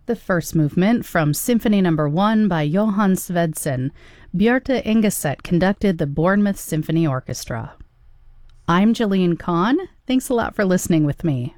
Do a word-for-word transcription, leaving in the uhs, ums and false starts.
The first movement from Symphony Number One by Johann Svedsen. Bjarte Engeset conducted the Bournemouth Symphony Orchestra. I'm Jillian Kahn. Thanks a lot for listening with me.